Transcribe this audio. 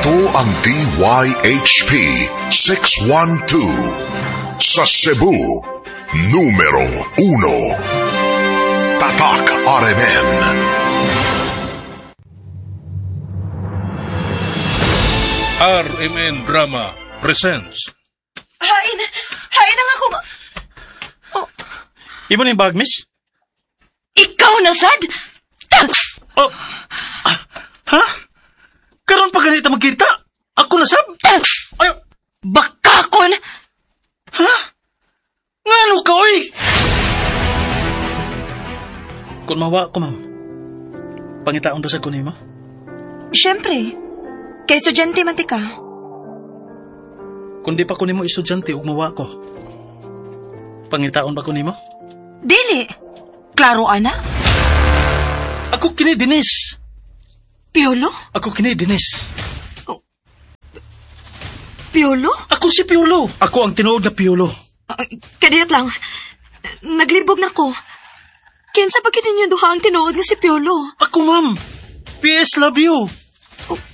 Ito ang DYHP 612 sa Cebu, numero 1. Tatak RMN. RMN Drama presents. Hain ang ako. Oh. Imo na yung bag, miss? Ikaw na, sad? Oh. Ha? Karon pa ganito magkita? Ako na, sab? Ay. Bakakon! Ha? Ngano ka, oy? Kung mawa ko, ma'am, pangitaon ba sa kunay mo? Siyempre. Kay estudyante man ti ka. Kung di pa kunin mo estudyante, ugmawa ko. Pangitaon ba kunin mo? Dili. Klaro, ana? Ako kini Dinis. Piolo? Ako kini Dinis. Piolo? Ako si Piolo. Ako ang tinuod na Piolo. Kadiyot lang. Naglibog na ko. Kinsa pa ninyo duha ang tinuod nga si Piolo? Ako, ma'am. PS love you.